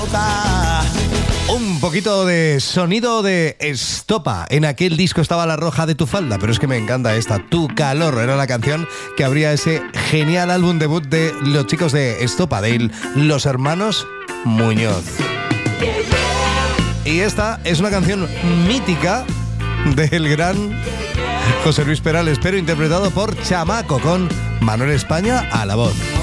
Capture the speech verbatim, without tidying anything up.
Un poquito de sonido de Estopa. En aquel disco estaba La Roja de tu falda, pero es que me encanta esta. Tu calor era la canción que abría ese genial álbum debut de los chicos de Estopa, de los hermanos Muñoz. Y esta es una canción mítica del gran José Luis Perales, pero interpretado por Chamaco, con Manuel España a la voz.